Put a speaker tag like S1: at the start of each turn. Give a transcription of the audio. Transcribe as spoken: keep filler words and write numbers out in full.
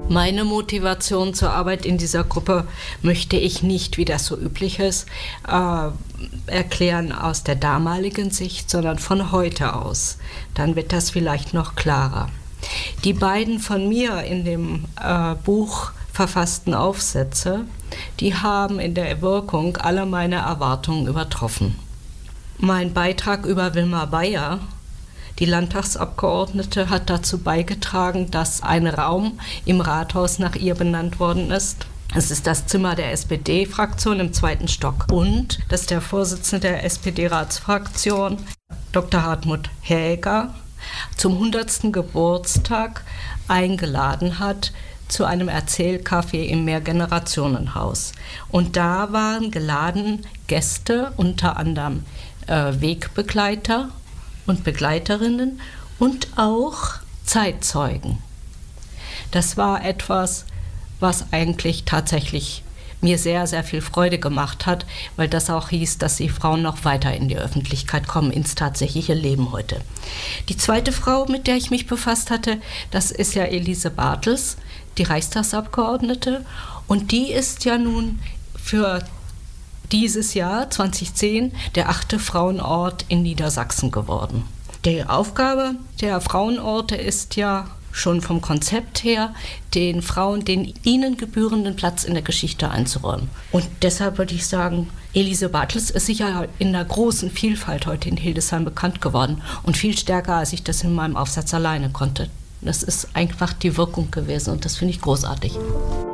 S1: Meine Motivation zur Arbeit in dieser Gruppe möchte ich nicht, wie das so üblich ist, äh, erklären aus der damaligen Sicht, sondern von heute aus. Dann wird das vielleicht noch klarer. Die beiden von mir in dem äh, Buch verfassten Aufsätze, die haben in der Wirkung alle meine Erwartungen übertroffen. Mein Beitrag über Wilma Bayer, die Landtagsabgeordnete, hat dazu beigetragen, dass ein Raum im Rathaus nach ihr benannt worden ist. Es ist das Zimmer der S P D-Fraktion im zweiten Stock. Und dass der Vorsitzende der S P D-Ratsfraktion, Doktor Hartmut Häger, zum hundertsten Geburtstag eingeladen hat zu einem Erzählcafé im Mehrgenerationenhaus. Und da waren geladen Gäste, unter anderem äh, Wegbegleiter und Begleiterinnen und auch Zeitzeugen. Das war etwas, was eigentlich tatsächlich mir sehr, sehr viel Freude gemacht hat, weil das auch hieß, dass die Frauen noch weiter in die Öffentlichkeit kommen, ins tatsächliche Leben heute. Die zweite Frau, mit der ich mich befasst hatte, das ist ja Elise Bartels, die Reichstagsabgeordnete, und die ist ja nun für dieses Jahr zweitausendzehn der achte Frauenort in Niedersachsen geworden. Die Aufgabe der Frauenorte ist ja schon vom Konzept her, den Frauen den ihnen gebührenden Platz in der Geschichte einzuräumen. Und deshalb würde ich sagen, Elise Bartels ist sicher in der großen Vielfalt heute in Hildesheim bekannt geworden und viel stärker, als ich das in meinem Aufsatz alleine konnte. Das ist einfach die Wirkung gewesen und das finde ich großartig.